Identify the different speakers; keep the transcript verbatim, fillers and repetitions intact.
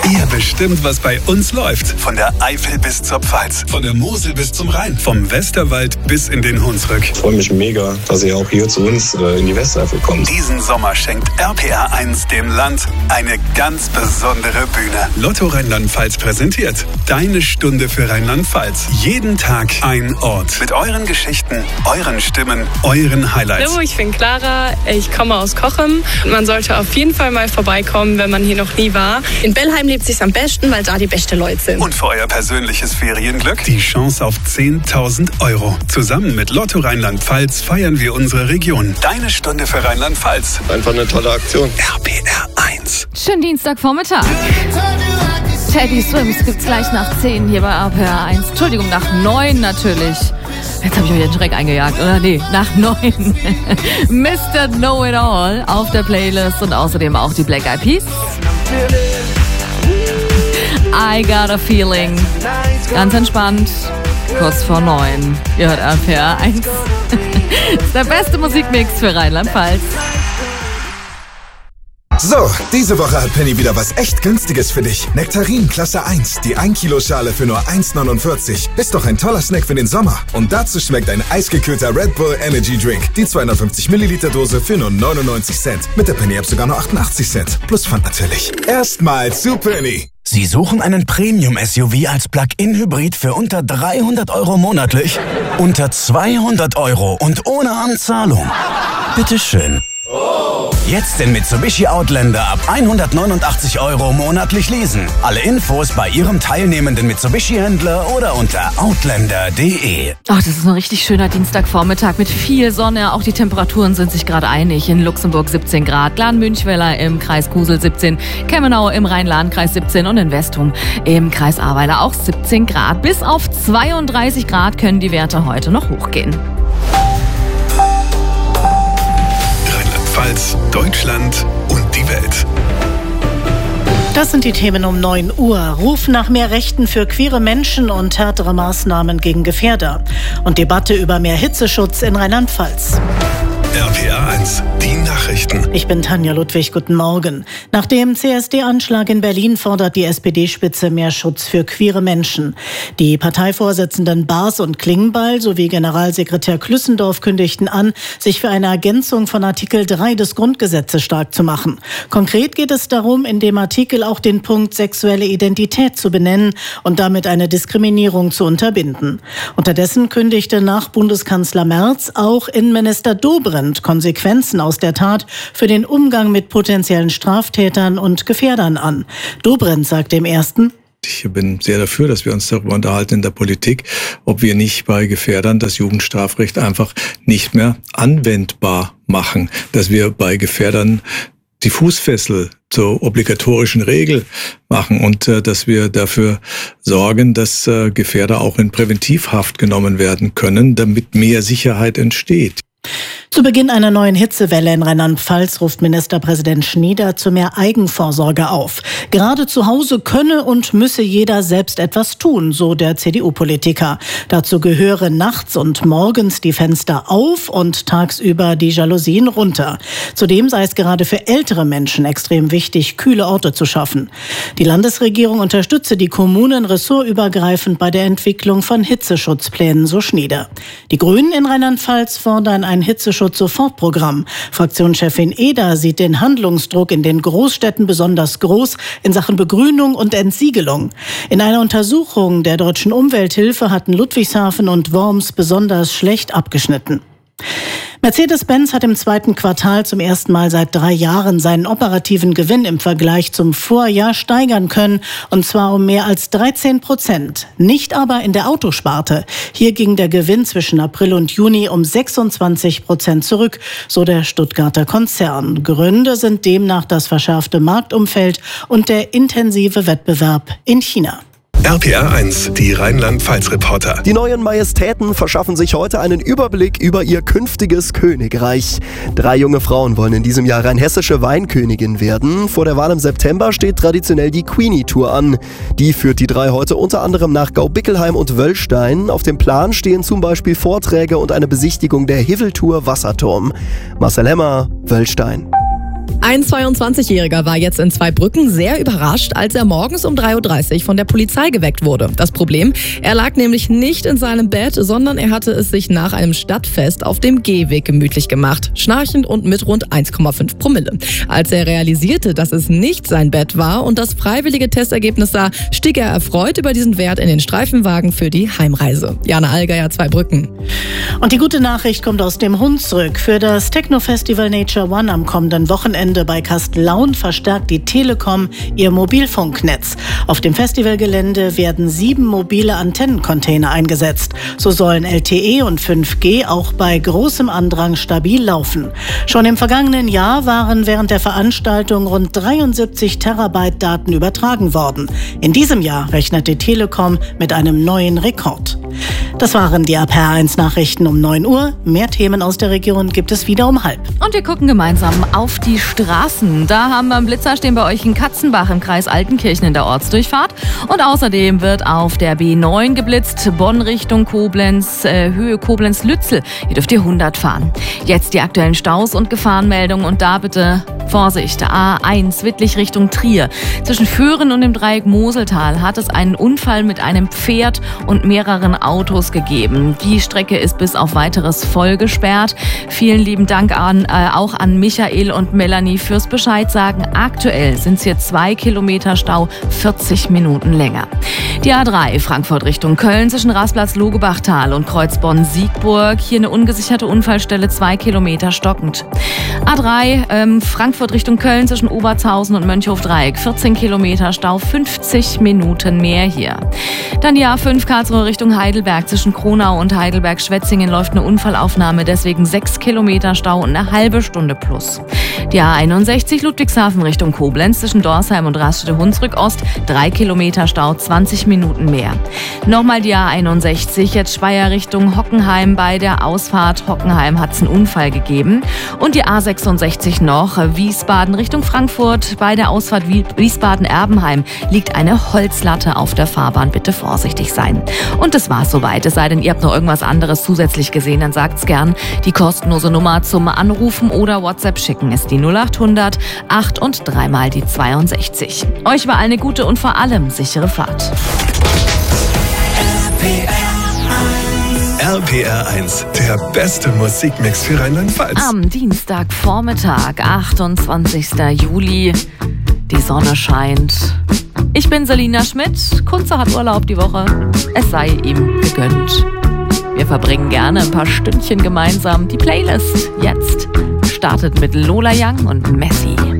Speaker 1: Ihr bestimmt, was bei uns läuft. Von der Eifel bis zur Pfalz, von der Mosel bis zum Rhein, vom Westerwald bis in den Hunsrück.
Speaker 2: Ich freue mich mega, dass ihr auch hier zu uns äh, in die Westeifel kommt.
Speaker 1: Diesen Sommer schenkt R P R eins dem Land eine ganz besondere Bühne. Lotto Rheinland-Pfalz präsentiert Deine Stunde für Rheinland-Pfalz. Jeden Tag ein Ort. Mit euren Geschichten, euren Stimmen, euren Highlights.
Speaker 3: Hallo, ich bin Clara, ich komme aus Cochem. Man sollte auf jeden Fall mal vorbeikommen, wenn man hier noch nie war.
Speaker 4: In Bellheim lebt sich's am besten, weil da die besten Leute sind.
Speaker 1: Und für euer persönliches Ferienglück die Chance auf zehntausend Euro. Zusammen mit Lotto Rheinland-Pfalz feiern wir unsere Region. Deine Stunde für Rheinland-Pfalz.
Speaker 2: Einfach eine tolle Aktion.
Speaker 1: R P R eins.
Speaker 5: Schönen Dienstagvormittag. Teddy Swims gibt's gleich nach zehn hier bei R P R eins. Entschuldigung, nach neun natürlich. Jetzt habe ich euch den Schreck eingejagt, oder? Nee, nach neun. Mister Know-It-All auf der Playlist und außerdem auch die Black Eyed Peas. I Got a Feeling. Ganz entspannt, kurz vor neun. Ihr hört R P R eins. Das ist der beste Musikmix für Rheinland-Pfalz.
Speaker 6: So, diese Woche hat Penny wieder was echt Günstiges für dich. Nektarin Klasse eins, die ein Kilo Schale für nur eins neunundvierzig. Ist doch ein toller Snack für den Sommer. Und dazu schmeckt ein eisgekühlter Red Bull Energy Drink. Die zweihundertfünfzig Milliliter Dose für nur neunundneunzig Cent. Mit der Penny App sogar nur achtundachtzig Cent. Plus Pfand natürlich. Erstmal zu Penny.
Speaker 7: Sie suchen einen Premium-S U V als Plug-in-Hybrid für unter dreihundert Euro monatlich? Unter zweihundert Euro und ohne Anzahlung? Bitteschön. Jetzt den Mitsubishi Outlander ab hundertneunundachtzig Euro monatlich leasen. Alle Infos bei Ihrem teilnehmenden Mitsubishi-Händler oder unter outlander punkt de.
Speaker 5: Ach, das ist ein richtig schöner Dienstagvormittag mit viel Sonne. Auch die Temperaturen sind sich gerade einig. In Luxemburg siebzehn Grad, Glan-Münchweiler im Kreis Kusel siebzehn, Kemmenau im Rhein-Lahn-Kreis siebzehn und in Westum im Kreis Ahrweiler auch siebzehn Grad. Bis auf zweiunddreißig Grad können die Werte heute noch hochgehen.
Speaker 1: Rheinland-Pfalz, Deutschland und die Welt.
Speaker 8: Das sind die Themen um neun Uhr. Ruf nach mehr Rechten für queere Menschen und härtere Maßnahmen gegen Gefährder. Und Debatte über mehr Hitzeschutz in Rheinland-Pfalz.
Speaker 1: R P R eins, die Nachrichten.
Speaker 8: Ich bin Tanja Ludwig, guten Morgen. Nach dem C S D-Anschlag in Berlin fordert die S P D-Spitze mehr Schutz für queere Menschen. Die Parteivorsitzenden Baas und Klingbeil sowie Generalsekretär Klüssendorf kündigten an, sich für eine Ergänzung von Artikel drei des Grundgesetzes stark zu machen. Konkret geht es darum, in dem Artikel auch den Punkt sexuelle Identität zu benennen und damit eine Diskriminierung zu unterbinden. Unterdessen kündigte nach Bundeskanzler Merz auch Innenminister Dobrindt Konsequenzen aus der Tat für den Umgang mit potenziellen Straftätern und Gefährdern an. Dobrindt sagt dem Ersten:
Speaker 9: Ich bin sehr dafür, dass wir uns darüber unterhalten in der Politik, ob wir nicht bei Gefährdern das Jugendstrafrecht einfach nicht mehr anwendbar machen, dass wir bei Gefährdern die Fußfessel zur obligatorischen Regel machen und äh, dass wir dafür sorgen, dass äh, Gefährder auch in Präventivhaft genommen werden können, damit mehr Sicherheit entsteht.
Speaker 8: Zu Beginn einer neuen Hitzewelle in Rheinland-Pfalz ruft Ministerpräsident Schnieder zu mehr Eigenvorsorge auf. Gerade zu Hause könne und müsse jeder selbst etwas tun, so der C D U-Politiker. Dazu gehöre nachts und morgens die Fenster auf und tagsüber die Jalousien runter. Zudem sei es gerade für ältere Menschen extrem wichtig, kühle Orte zu schaffen. Die Landesregierung unterstütze die Kommunen ressortübergreifend bei der Entwicklung von Hitzeschutzplänen, so Schnieder. Die Grünen in Rheinland-Pfalz fordern ein Hitzeschutz-Sofortprogramm. Fraktionschefin Eder sieht den Handlungsdruck in den Großstädten besonders groß in Sachen Begrünung und Entsiegelung. In einer Untersuchung der Deutschen Umwelthilfe hatten Ludwigshafen und Worms besonders schlecht abgeschnitten. Mercedes-Benz hat im zweiten Quartal zum ersten Mal seit drei Jahren seinen operativen Gewinn im Vergleich zum Vorjahr steigern können, und zwar um mehr als dreizehn Prozent. Nicht aber in der Autosparte. Hier ging der Gewinn zwischen April und Juni um sechsundzwanzig Prozent zurück, so der Stuttgarter Konzern. Gründe sind demnach das verschärfte Marktumfeld und der intensive Wettbewerb in China.
Speaker 1: R P R eins, die Rheinland-Pfalz-Reporter.
Speaker 10: Die neuen Majestäten verschaffen sich heute einen Überblick über ihr künftiges Königreich. Drei junge Frauen wollen in diesem Jahr rheinhessische Weinkönigin werden. Vor der Wahl im September steht traditionell die Queenie-Tour an. Die führt die drei heute unter anderem nach Gaubickelheim und Wöllstein. Auf dem Plan stehen zum Beispiel Vorträge und eine Besichtigung der Hiveltour Wasserturm. Marcel Hemmer, Wöllstein.
Speaker 11: Ein zweiundzwanzigjähriger war jetzt in Zweibrücken sehr überrascht, als er morgens um drei Uhr dreißig von der Polizei geweckt wurde. Das Problem, er lag nämlich nicht in seinem Bett, sondern er hatte es sich nach einem Stadtfest auf dem Gehweg gemütlich gemacht, schnarchend und mit rund eins Komma fünf Promille. Als er realisierte, dass es nicht sein Bett war und das freiwillige Testergebnis sah, stieg er erfreut über diesen Wert in den Streifenwagen für die Heimreise. Jana Allgeier, Zweibrücken.
Speaker 8: Und die gute Nachricht kommt aus dem Hunsrück. Für das Techno-Festival Nature One am kommenden Wochenende bei Kastellaun verstärkt die Telekom ihr Mobilfunknetz. Auf dem Festivalgelände werden sieben mobile Antennencontainer eingesetzt. So sollen L T E und fünf G auch bei großem Andrang stabil laufen. Schon im vergangenen Jahr waren während der Veranstaltung rund dreiundsiebzig Terabyte Daten übertragen worden. In diesem Jahr rechnet die Telekom mit einem neuen Rekord. Das waren die A P R eins Nachrichten um neun Uhr. Mehr Themen aus der Region gibt es wieder um halb.
Speaker 5: Und wir gucken gemeinsam auf die Straßen. Da haben wir einen Blitzer stehen bei euch in Katzenbach im Kreis Altenkirchen in der Ortsdurchfahrt. Und außerdem wird auf der B neun geblitzt, Bonn Richtung Koblenz, äh, Höhe Koblenz-Lützel. Hier dürft ihr hundert fahren. Jetzt die aktuellen Staus und Gefahrenmeldungen und da bitte Vorsicht, A eins Wittlich Richtung Trier. Zwischen Föhren und dem Dreieck Moseltal hat es einen Unfall mit einem Pferd und mehreren Autos gegeben. Die Strecke ist bis auf weiteres voll gesperrt. Vielen lieben Dank an, äh, auch an Michael und Melanie fürs Bescheid sagen. Aktuell sind es hier zwei Kilometer Stau, vierzig Minuten länger. Die A drei Frankfurt Richtung Köln zwischen Rastplatz Logebachtal und Kreuzbonn-Siegburg. Hier eine ungesicherte Unfallstelle, zwei Kilometer stockend. A drei ähm, Frankfurt Richtung Köln zwischen Obertshausen und Mönchhof-Dreieck. vierzehn Kilometer Stau, fünfzig Minuten mehr hier. Dann die A fünf Karlsruhe Richtung Heidelberg zwischen Kronau und Heidelberg-Schwetzingen läuft eine Unfallaufnahme, deswegen sechs Kilometer Stau und eine halbe Stunde plus. Die A einundsechzig Ludwigshafen Richtung Koblenz zwischen Dorsheim und Raststätte-Hunsrück Ost, drei Kilometer Stau, zwanzig Minuten mehr. Nochmal die A einundsechzig, jetzt Speyer Richtung Hockenheim. Bei der Ausfahrt Hockenheim hat es einen Unfall gegeben. Und die A sechsundsechzig noch, Wiesbaden Richtung Frankfurt. Bei der Ausfahrt Wiesbaden-Erbenheim liegt eine Holzlatte auf der Fahrbahn. Bitte vorsichtig sein. Und das war's soweit. Es sei denn, ihr habt noch irgendwas anderes zusätzlich gesehen, dann sagt's gern. Die kostenlose Nummer zum Anrufen oder WhatsApp schicken ist die null achthundert acht und dreimal die zweiundsechzig. Euch war eine gute und vor allem sichere Fahrt.
Speaker 1: R P R eins, der beste Musikmix für Rheinland-Pfalz.
Speaker 5: Am Dienstagvormittag, achtundzwanzigster Juli. Die Sonne scheint. Ich bin Selina Schmidt. Kunze hat Urlaub die Woche. Es sei ihm gegönnt. Wir verbringen gerne ein paar Stündchen gemeinsam. Die Playlist jetzt startet mit Lola Young und Messi.